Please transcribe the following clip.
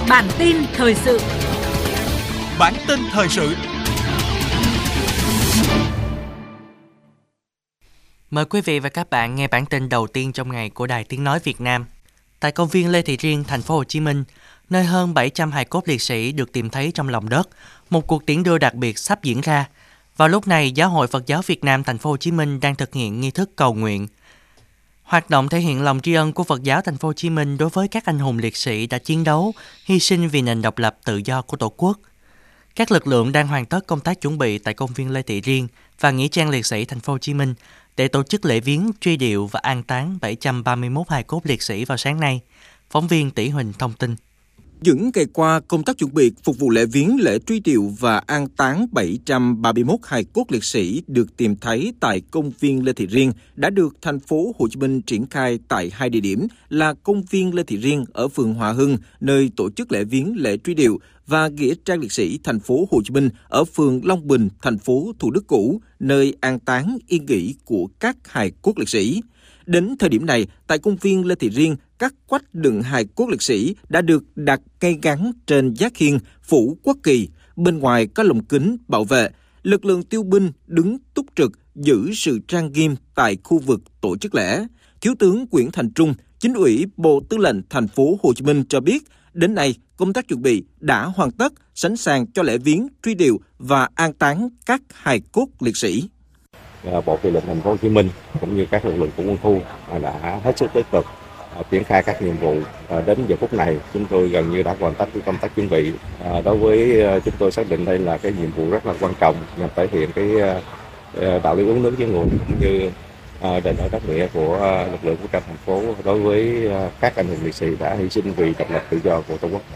Bản tin thời sự. Bản tin thời sự. Mời quý vị và các bạn nghe bản tin đầu tiên trong ngày của Đài Tiếng nói Việt Nam. Tại công viên Lê Thị Riêng, thành phố Hồ Chí Minh, nơi hơn 700 hài cốt liệt sĩ được tìm thấy trong lòng đất, một cuộc tiễn đưa đặc biệt sắp diễn ra. Vào lúc này, Giáo hội Phật giáo Việt Nam thành phố Hồ Chí Minh đang thực hiện nghi thức cầu nguyện. Hoạt động thể hiện lòng tri ân của Phật giáo thành phố Hồ Chí Minh đối với các anh hùng liệt sĩ đã chiến đấu, hy sinh vì nền độc lập tự do của Tổ quốc. Các lực lượng đang hoàn tất công tác chuẩn bị tại công viên Lê Thị Riêng và nghĩa trang liệt sĩ thành phố Hồ Chí Minh để tổ chức lễ viếng, truy điệu và an táng 731 hài cốt liệt sĩ vào sáng nay. Phóng viên Tỷ Huỳnh thông tin. Những ngày qua, công tác chuẩn bị phục vụ lễ viếng, lễ truy điệu và an táng 731 hài cốt liệt sĩ được tìm thấy tại công viên Lê Thị Riêng đã được thành phố Hồ Chí Minh triển khai tại hai địa điểm là công viên Lê Thị Riêng ở phường Hòa Hưng, nơi tổ chức lễ viếng, lễ truy điệu, và nghĩa trang liệt sĩ thành phố Hồ Chí Minh ở phường Long Bình, thành phố Thủ Đức cũ, nơi an táng yên nghỉ của các hài cốt liệt sĩ. Đến thời điểm này, tại công viên Lê Thị Riêng, các quách đựng hài cốt liệt sĩ đã được đặt ngay ngắn trên giác hiên phủ quốc kỳ, bên ngoài có lồng kính bảo vệ. Lực lượng tiêu binh đứng túc trực giữ sự trang nghiêm tại khu vực tổ chức lễ. Thiếu tướng Nguyễn Thành Trung, Chính ủy Bộ Tư lệnh thành phố Hồ Chí Minh cho biết, đến nay công tác chuẩn bị đã hoàn tất, sẵn sàng cho lễ viếng, truy điệu và an táng các hài cốt liệt sĩ. Bộ Tư lệnh thành phố Hồ Chí Minh cũng như các lực lượng của quân khu đã hết sức tích cực triển khai các nhiệm vụ. Đến giờ phút này chúng tôi gần như đã hoàn tất công tác chuẩn bị. Đối với chúng tôi xác định đây là cái nhiệm vụ rất là quan trọng nhằm thể hiện cái đạo lý uống nước với nguồn cũng như đền ơn đáp nghĩa của lực lượng vũ trang thành phố đối với các anh hùng liệt sĩ đã hy sinh vì độc lập tự do của Tổ quốc.